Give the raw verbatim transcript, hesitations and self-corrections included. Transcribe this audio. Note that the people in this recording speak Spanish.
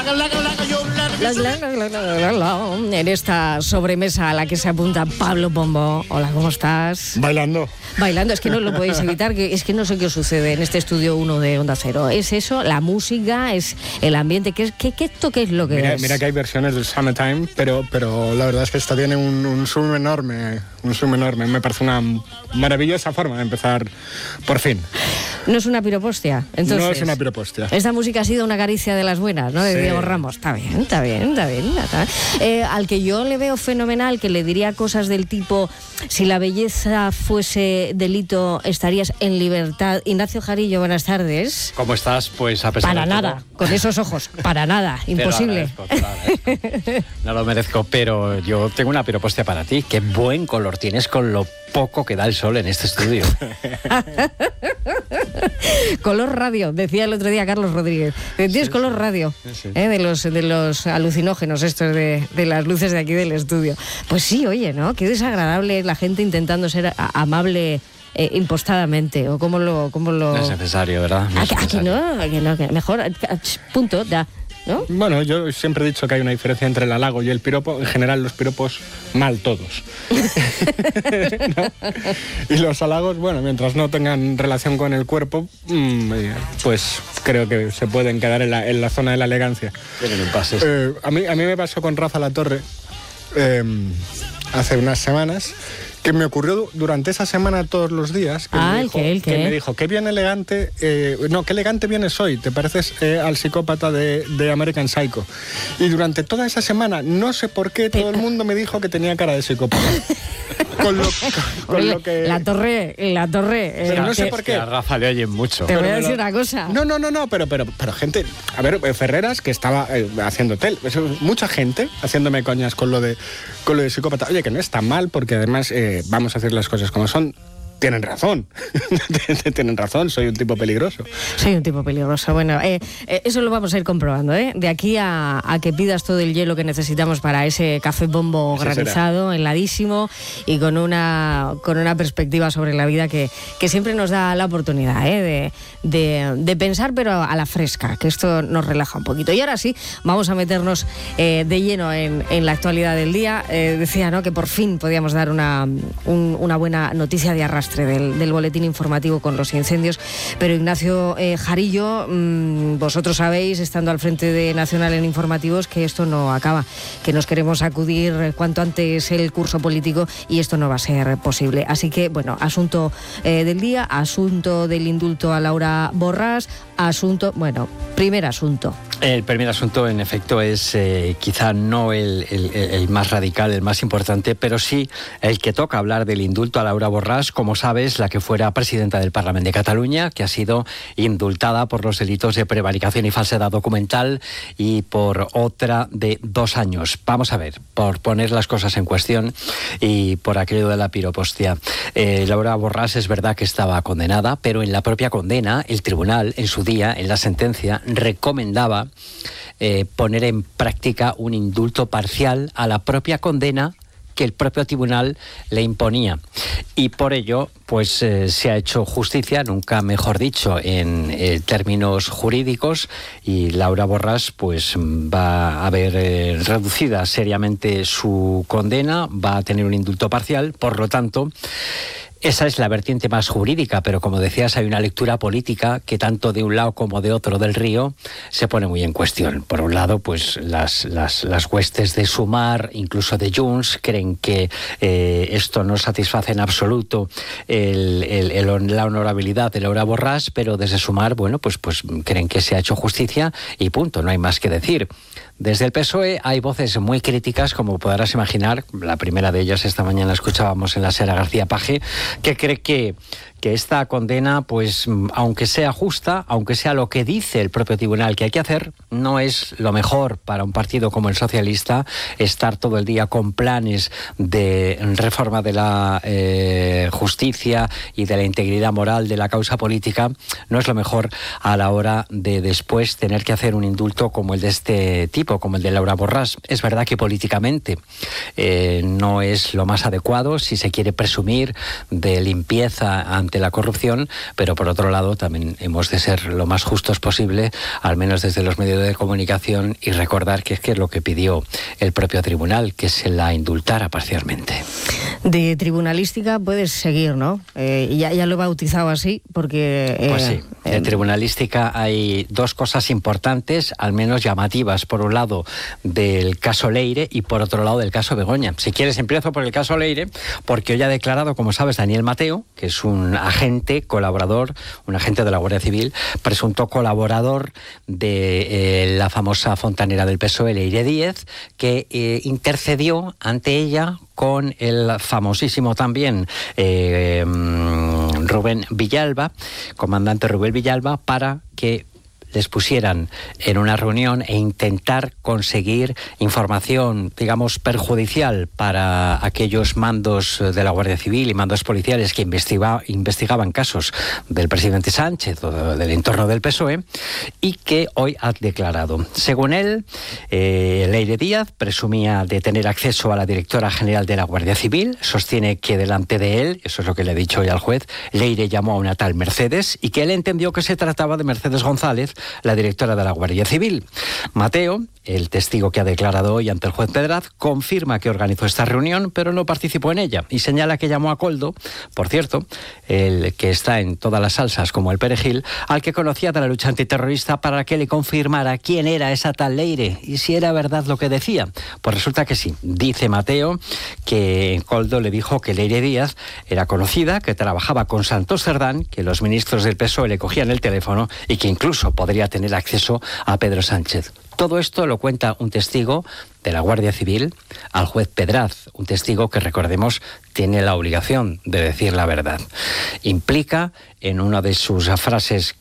En esta sobremesa a la que se apunta Pablo Pombo. Hola, ¿cómo estás? Bailando. Bailando, es que no lo podéis evitar, que es que no sé qué sucede en este estudio uno de Onda Cero. Es eso, la música, es el ambiente, ¿qué, qué, qué esto qué es lo que mira, es? Mira que hay versiones del Summertime, pero, pero la verdad es que esta tiene un, un zoom enorme, un zoom enorme. Me parece una maravillosa forma de empezar, por fin. No es una piropostia, entonces. No es una piropostia. Esta música ha sido una caricia de las buenas, ¿no? De Sí. Diego Ramos. Está bien, está bien, está bien. Está bien. Eh, al que yo le veo fenomenal, que le diría cosas del tipo: si la belleza fuese delito, estarías en libertad. Ignacio Jarillo, buenas tardes. ¿Cómo estás? Pues a pesar Para de nada, todo, con esos ojos, para nada, imposible. Te lo agradezco, te lo agradezco. No lo merezco, pero yo tengo una piropostia para ti. Qué buen color tienes con lo poco que da el sol en este estudio. Color radio, decía el otro día Carlos Rodríguez. Tienes sí, color radio, sí. ¿eh? de, los, de los alucinógenos estos de, de las luces de aquí del estudio. Pues sí, oye, ¿no? Qué desagradable la gente intentando ser a, amable eh, impostadamente. O cómo lo, cómo lo... No es necesario, ¿verdad? No aquí, es necesario. aquí no, aquí no, que mejor, punto, ya. ¿No? Bueno, yo siempre he dicho que hay una diferencia entre el halago y el piropo. En general, los piropos, mal todos. ¿No? Y los halagos, bueno, mientras no tengan relación con el cuerpo, pues creo que se pueden quedar en la, en la zona de la elegancia. Tienen un pase. Eh, a, mí, a mí me pasó con Rafa Latorre eh, hace unas semanas, que me ocurrió durante esa semana todos los días, que, ah, me, dijo, ¿el qué, el qué? que me dijo, qué bien elegante, eh, no, qué elegante vienes hoy, te pareces eh, al psicópata de, de American Psycho. Y durante toda esa semana, no sé por qué, todo el mundo me dijo que tenía cara de psicópata. Con lo, con Oye, lo que... La torre, la torre... Pero eh, no sé te, por qué. A Rafa le oyen mucho. Te voy pero a decir lo... una cosa. No, no, no, no, pero, pero, pero gente... A ver, Ferreras, que estaba eh, haciendo tel, mucha gente haciéndome coñas con lo de con lo de psicópata. Oye, que no está mal, porque además eh, vamos a hacer las cosas como son. Tienen razón, tienen razón, soy un tipo peligroso. Soy un tipo peligroso, bueno, eh, eh, eso lo vamos a ir comprobando, ¿eh? De aquí a, a que pidas todo el hielo que necesitamos para ese café bombo Eso granizado, será. Heladísimo y con una, con una perspectiva sobre la vida que, que siempre nos da la oportunidad, ¿eh? de, de, de pensar, pero a la fresca, que esto nos relaja un poquito. Y ahora sí, vamos a meternos eh, de lleno en, en la actualidad del día. Eh, decía, ¿no?, que por fin podíamos dar una, un, una buena noticia de arrastre Del, del boletín informativo con los incendios, pero Ignacio eh, Jarillo, mmm, vosotros sabéis, estando al frente de Nacional en Informativos, que esto no acaba, que nos queremos acudir cuanto antes el curso político y esto no va a ser posible. Así que, bueno, asunto eh, del día, asunto del indulto a Laura Borràs, asunto, bueno, primer asunto. El primer asunto, en efecto, es eh, quizá no el, el, el más radical, el más importante, pero sí el que toca hablar del indulto a Laura Borràs, como sabes, la que fuera presidenta del Parlamento de Cataluña, que ha sido indultada por los delitos de prevaricación y falsedad documental y por otra de dos años. Vamos a ver, por poner las cosas en cuestión y por aquello de la piropostia. Eh, Laura Borràs es verdad que estaba condenada, pero en la propia condena, el tribunal, en su día, en la sentencia, recomendaba Eh, poner en práctica un indulto parcial a la propia condena que el propio tribunal le imponía. Y por ello, pues eh, se ha hecho justicia, nunca mejor dicho, en eh, términos jurídicos, y Laura Borràs pues va a ver eh, reducida seriamente su condena, va a tener un indulto parcial, por lo tanto, esa es la vertiente más jurídica, pero como decías, hay una lectura política que tanto de un lado como de otro del río se pone muy en cuestión. Por un lado, pues las, las, las huestes de Sumar, incluso de Junts, creen que eh, esto no satisface en absoluto el, el, el, la honorabilidad de Laura Borràs, pero desde Sumar, bueno, pues, pues creen que se ha hecho justicia y punto, no hay más que decir. Desde el P S O E hay voces muy críticas, como podrás imaginar. La primera de ellas esta mañana escuchábamos en la Sera García Page, que cree que, que esta condena, pues aunque sea justa, aunque sea lo que dice el propio tribunal que hay que hacer, no es lo mejor para un partido como el socialista estar todo el día con planes de reforma de la eh, justicia y de la integridad moral de la causa política. No es lo mejor a la hora de después tener que hacer un indulto como el de este tipo, como el de Laura Borràs. Es verdad que políticamente eh, no es lo más adecuado si se quiere presumir de limpieza ante ante la corrupción, pero por otro lado también hemos de ser lo más justos posible, al menos desde los medios de comunicación, y recordar que es que es lo que pidió el propio tribunal, que se la indultara parcialmente. De tribunalística puedes seguir, ¿no? Eh, ya, ya lo he bautizado así porque... Eh, pues sí, de eh, tribunalística hay dos cosas importantes, al menos llamativas. Por un lado, del caso Leire y por otro lado, del caso Begoña. Si quieres, empiezo por el caso Leire, porque hoy ha declarado, como sabes, Daniel Mateo, que es un agente, colaborador, un agente de la Guardia Civil, presunto colaborador de eh, la famosa fontanera del P S O E, Leire Díez, que eh, intercedió ante ella con el famosísimo también eh, Rubén Villalba, comandante Rubén Villalba, para que les pusieran en una reunión e intentar conseguir información, digamos, perjudicial para aquellos mandos de la Guardia Civil y mandos policiales que investiga, investigaban casos del presidente Sánchez o del entorno del P S O E, y que hoy ha declarado. Según él, eh, Leire Díaz presumía de tener acceso a la directora general de la Guardia Civil, sostiene que delante de él, eso es lo que le ha dicho hoy al juez, Leire llamó a una tal Mercedes y que él entendió que se trataba de Mercedes González, la directora de la Guardia Civil. Mateo, el testigo que ha declarado hoy ante el juez Pedraz, confirma que organizó esta reunión, pero no participó en ella, y señala que llamó a Koldo, por cierto, el que está en todas las salsas como el perejil, al que conocía de la lucha antiterrorista, para que le confirmara quién era esa tal Leire y si era verdad lo que decía. Pues resulta que sí. Dice Mateo que Koldo le dijo que Leire Díaz era conocida, que trabajaba con Santos Cerdán, que los ministros del P S O E le cogían el teléfono y que incluso podría tener acceso a Pedro Sánchez. Todo esto lo cuenta un testigo de la Guardia Civil al juez Pedraz, un testigo que, recordemos, tiene la obligación de decir la verdad. Implica, en una de sus frases